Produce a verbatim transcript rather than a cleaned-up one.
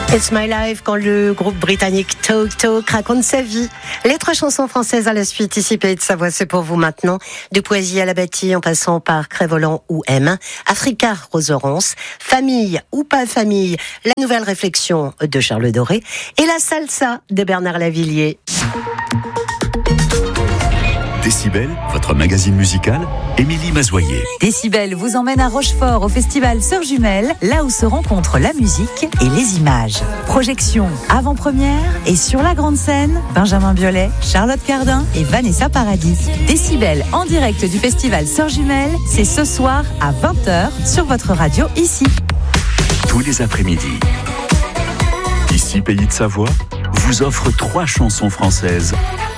It's My Life, quand le groupe britannique Talk Talk raconte sa vie. Les trois chansons françaises à la suite, ici Pays de Savoie, c'est pour vous maintenant. De Poésie à la Bâtie, en passant par Crève-Volant ou M. Africa, Roserance. Famille ou pas famille, la nouvelle réflexion de Charles Doré. Et la salsa de Bernard Lavillier. Décibel, votre magazine musical, Émilie Mazoyer. Décibel vous emmène à Rochefort au festival Sœurs Jumelles, là où se rencontrent la musique et les images. Projection avant-première et sur la grande scène, Benjamin Biolay, Charlotte Cardin et Vanessa Paradis. Décibel en direct du festival Sœurs Jumelles, c'est ce soir à vingt heures sur votre radio ici. Tous les après-midi. Ici Pays de Savoie vous offre trois chansons françaises